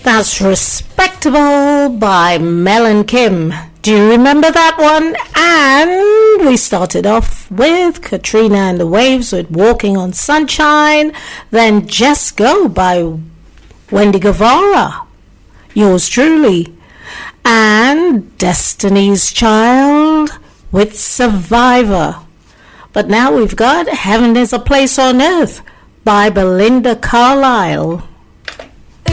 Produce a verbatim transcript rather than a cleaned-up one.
That's Respectable by Mel and Kim. Do you remember that one? And we started off with Katrina and the Waves with Walking on Sunshine. Then Just Go by Wendy Guevara. Yours truly. And Destiny's Child with Survivor. But now we've got Heaven is a Place on Earth by Belinda Carlisle.